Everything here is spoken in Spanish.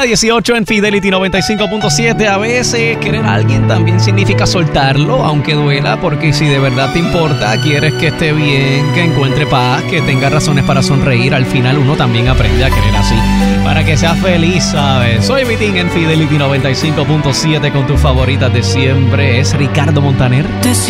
1:18 en Fidelity 95.7. A veces querer a alguien también significa soltarlo, aunque duela, porque si de verdad te importa, quieres que esté bien, que encuentre paz, que tenga razones para sonreír, al final uno también aprende a querer así, para que seas feliz, ¿sabes? Soy Vitín en Fidelity 95.7 con tus favoritas de siempre. Es Ricardo Montaner.